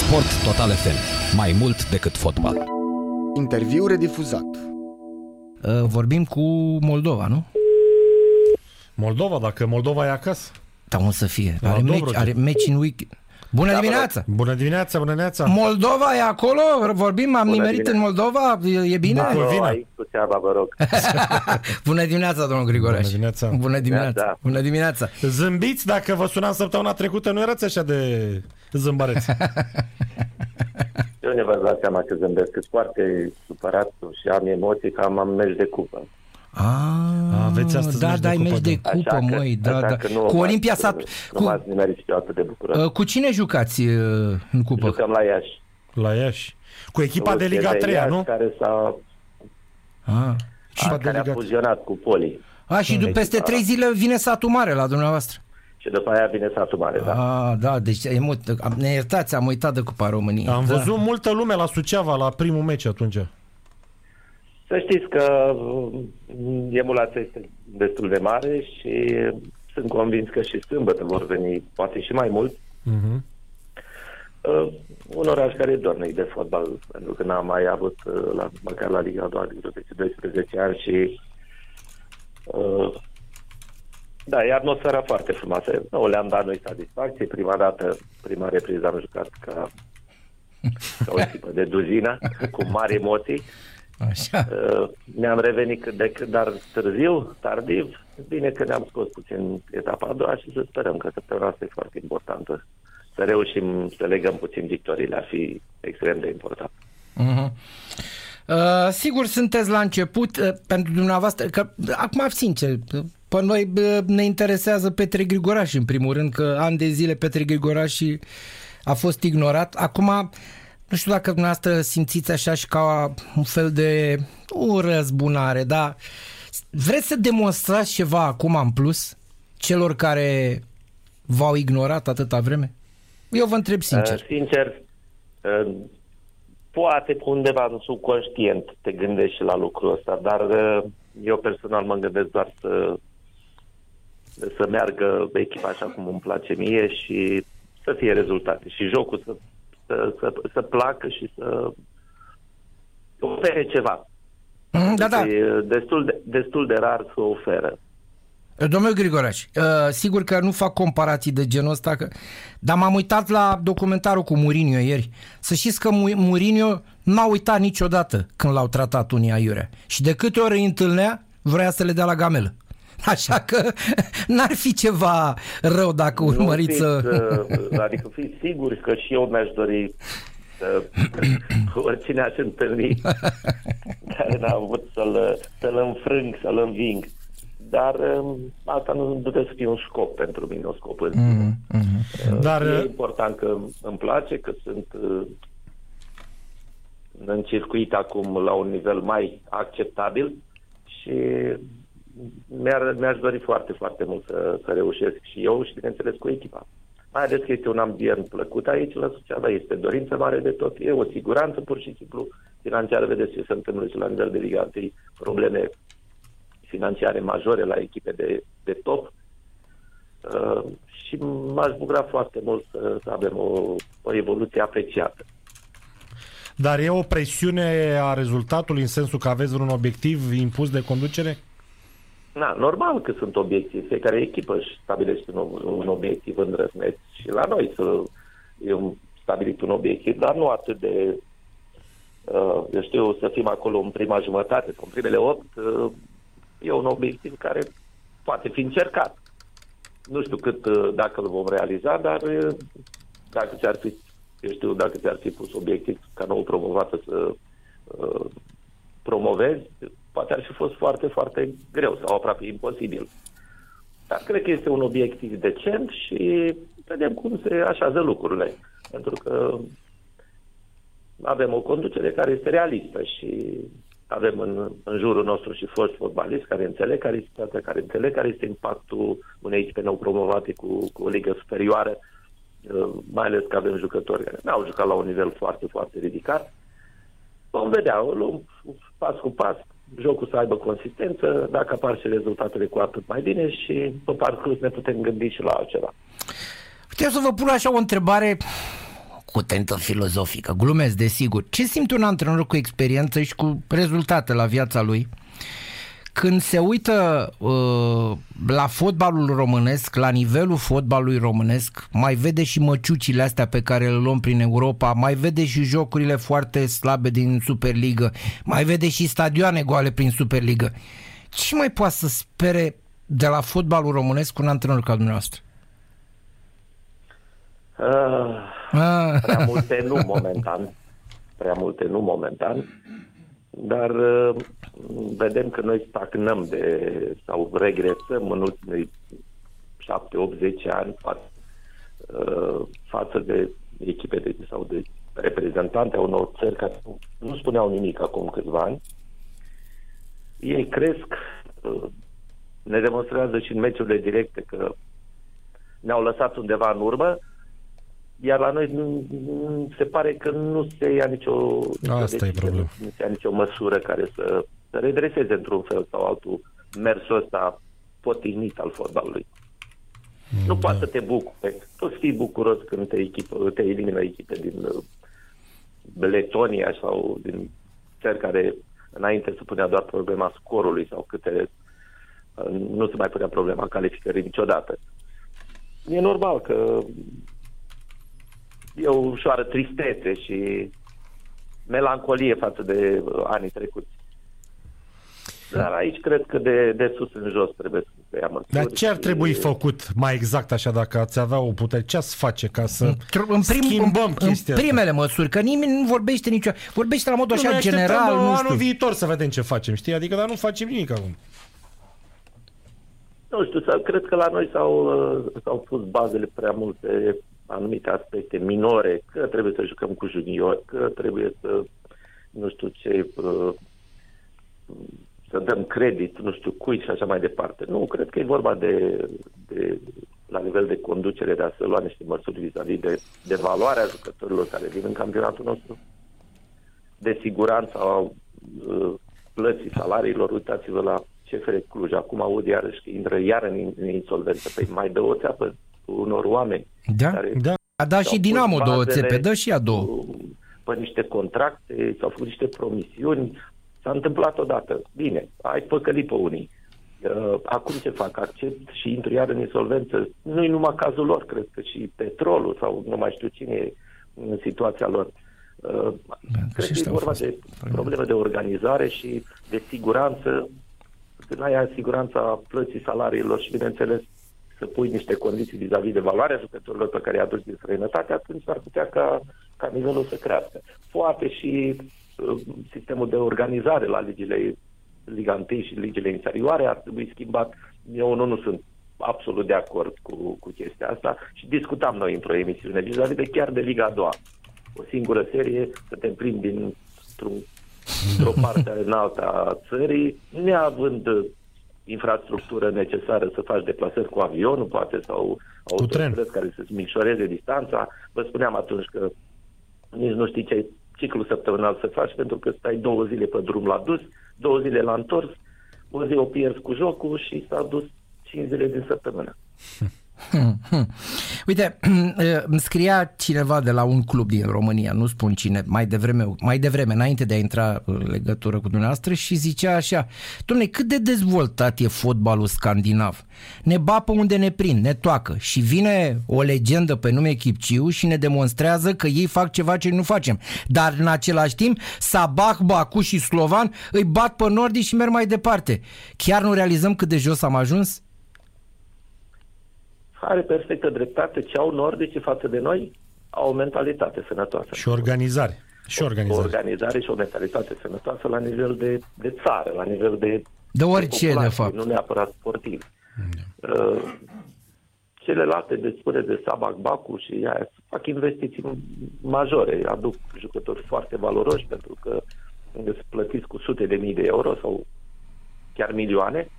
Sport Total FM. Mai mult decât fotbal. Interviu redifuzat. Vorbim cu Moldova, nu? Moldova, dacă Moldova e acasă. Da, cum să fie? Moldova, Are meci în weekend. Bună dimineața! Bună dimineața, bună dimineața! Moldova e acolo? Vorbim, am nimerit în Moldova? E bine? Bucovina. Cu seama, vă rog. Bună dimineața, domnul Grigoraș. Bună dimineața. Bună dimineața. Da. Bună dimineața. Zâmbiți, dacă vă sunam săptămâna trecută, nu erați așa de zâmbăreți. Eu ne vă dați seama că zâmbesc, că foarte supărat și am emoții că am meci de cupă. Aveți astăzi da, meci de ai cupă, meci de da. cupă, măi, da. Cu Olimpia Sat. Nu m-ați nimerit și eu atât de bucuros. Cu cine jucați în cupă? Jucăm la Iași. La Iași. Cu echipa de Liga 3, nu? Care care a fuzionat cu Poli. Și peste 3 zile vine Satul Mare la dumneavoastră. Și după aia vine Satul Mare, da. Da, deci ne iertați, am uitat de Cupa României. Am văzut multă lume la Suceava la primul meci atunci. Să știți că emulația este destul de mare și sunt convins că și sâmbătă vor veni poate și mai mulți. Un oraș care dorme de fotbal, pentru că n-am mai avut măcar la Liga 2 de 12 ani și da, e atmosfera foarte frumoasă. Le-am dat noi satisfacție. Prima repriză am jucat ca o echipă de duzină, cu mari emoții. Așa. Ne-am revenit cât de cât, dar tardiv. Bine că ne-am scos puțin etapa a doua și să sperăm că săptămâna asta e foarte importantă. Să reușim să legăm puțin victoriile, ar fi extrem de important. Sigur sunteți la început, pentru dumneavoastră, că acum sincer, pe noi ne interesează Petre Grigoraș în primul rând, că ani de zile Petre Grigoraș a fost ignorat. Acum, nu știu dacă dumneavoastră simțiți așa și ca un fel de o răzbunare, dar vreți să demonstrați ceva acum în plus celor care v-au ignorat atâta vreme? Eu vă întreb sincer. Sincer, poate undeva în subconștient te gândești și la lucrul ăsta, dar eu personal mă gândesc doar să meargă echipa așa cum îmi place mie și să fie rezultate și jocul să placă și să ofere ceva. Da. E destul de rar să oferă. Domnul Grigoraș, sigur că nu fac comparații de genul ăsta, dar m-am uitat la documentarul cu Mourinho ieri. Să știți că Mourinho n-a uitat niciodată când l-au tratat unii aiurea. Și de câte ori îi întâlnea, vrea să le dea la gamelă. Așa că n-ar fi ceva rău dacă urmăriți adică fiți siguri că și eu mi-aș dori oricine aș întâlni care n-a avut să-l înfrâng, să-l înving. Dar asta nu trebuie să fie un scop pentru mine, un scop în sine. Dar e important că îmi place, că sunt în circuit acum la un nivel mai acceptabil și mi-aș dori foarte, foarte mult să reușesc și eu și, bineînțeles, cu echipa. Mai ales că este un ambient plăcut aici la Suceava, este dorință mare de tot, e o siguranță pur și simplu financiară. Vedeți ce se întâmplă și la nivel de Liga 1, probleme financiare majore la echipe de top și m-aș bucura foarte mult să avem o evoluție apreciată. Dar e o presiune a rezultatului în sensul că aveți un obiectiv impus de conducere? Normal că sunt obiective. Fiecare echipă își stabilește un obiectiv îndrăzneț și la noi e stabilit un obiectiv, dar nu atât de eu știu, să fim acolo în prima jumătate sau în primele 8. E un obiectiv care poate fi încercat. Nu știu dacă îl vom realiza, dar dacă ți-ar fi pus obiectiv ca nou promovată să promovezi, poate ar fi fost foarte, foarte greu sau aproape imposibil. Dar cred că este un obiectiv decent și vedem cum se așează lucrurile. Pentru că avem o conducere care este realistă și avem în jurul nostru și foști fotbaliști care înțeleg care este situația, care înțeleg care este impactul unei echipe nou promovate cu o ligă superioară, mai ales că avem jucători care n-au jucat la un nivel foarte, foarte ridicat. Vom vedea, o luăm pas cu pas, jocul să aibă consistență, dacă apar și rezultatele cu atât mai bine și pe parcurs ne putem gândi și la altceva. Putem să vă pun așa o întrebare cu tentă filozofică. Glumesc, desigur. Ce simte un antrenor cu experiență și cu rezultate la viața lui când se uită la fotbalul românesc, la nivelul fotbalului românesc, mai vede și măciucile astea pe care le luăm prin Europa, mai vede și jocurile foarte slabe din Superligă, mai vede și stadioane goale prin Superligă. Ce mai poate să spere de la fotbalul românesc un antrenor ca dumneavoastră? Prea multe nu momentan, dar vedem că noi stagnăm sau regresăm în ultimii 7, 8, 10 ani față de echipe sau de reprezentante a unor țări care nu spuneau nimic acum câțiva ani. Ei cresc, ne demonstrează și în meciurile directe că ne-au lăsat undeva în urmă, iar la noi se pare că nu se ia nicio măsură care să redreseze într-un fel sau altul mersul ăsta potignit al fotbalului. Nu poate să te bucuri. Tu fii bucuros când te elimină echipe din Letonia sau din țări care înainte se punea doar problema scorului sau câte nu se mai punea problema calificării niciodată. E normal că e o ușoară tristețe și melancolie față de anii trecuți. Dar aici cred că de sus în jos trebuie să ia măsuri. Dar ce ar trebui făcut mai exact așa dacă ați avea o putere? Ce ați face ca să schimbăm chestia asta? Primele măsuri, că nimeni nu vorbește niciodată. Vorbește la modul așa general. Nu știu. Anul viitor să vedem ce facem, știi? Adică dar nu facem nimic acum. Nu știu, cred că la noi s-au pus bazele prea multe anumite aspecte minore, că trebuie să jucăm cu juniori, că trebuie să nu știu ce să dăm credit, nu știu cui și așa mai departe. Nu, cred că e vorba de la nivel de conducere de a se lua niște măsuri vis-a-vis de valoarea jucătorilor care vin în campionatul nostru, de siguranța plății salariilor. Uitați-vă la CFR Cluj, acum aud iarăși că intră iar în insolvență, pe mai dă o țeapă unor oameni. Da. A dat și Dinamo 2 țepe, dă și ea 2. Pe niște contracte, s-au făcut niște promisiuni, s-a întâmplat odată. Bine, ai păcălit pe unii. Acum ce fac? Accept și intru iar în insolvență. Nu-i numai cazul lor, cred că și Petrolul sau nu mai știu cine e în situația lor. Cred că e vorba de probleme de organizare și de siguranță. Când ai siguranța plății salariilor și, bineînțeles, să pui niște condiții vis-a-vis de valoarea jucătorilor pe care i-a adus din străinătate, atunci ar putea ca nivelul să crească. Poate și sistemul de organizare la Liga 1 și ligile inferioare ar trebui schimbat. Eu nu sunt absolut de acord cu chestia asta și discutam noi într-o emisiune vis-a-vis de chiar de Liga a doua. O singură serie, să te împlimbi într-o parte în alta țării, neavând infrastructură necesară să faci deplasări cu avionul, poate, sau autostrăzi care să-ți micșoreze distanța. Vă spuneam atunci că nici nu știi ce ciclu săptămânal să faci, pentru că stai 2 zile pe drum la dus, 2 zile la întors, o zi o pierzi cu jocul și s-a dus 5 zile din săptămână. Uite, îmi scria cineva de la un club din România, nu spun cine, mai devreme, înainte de a intra în legătură cu dumneavoastră, și zicea așa: dom'le, cât de dezvoltat e fotbalul scandinav? Ne bapă unde ne prind, ne toacă, și vine o legendă pe nume Chipciu și ne demonstrează că ei fac ceva ce nu facem, dar în același timp Sabah, Baku și Slovan îi bat pe nordici și merg mai departe. Chiar nu realizăm cât de jos am ajuns? Are perfectă dreptate. Ce au nordici față de noi? Au o mentalitate sănătoasă. Și organizare. O organizare și o mentalitate sănătoasă la nivel de țară, la nivel de orice, de fapt. Nu neapărat sportiv. Celelalte, de Sabah, Baku și aia, fac investiții majore, aduc jucători foarte valoroși, pentru că sunt plătiți cu sute de mii de euro sau chiar milioane.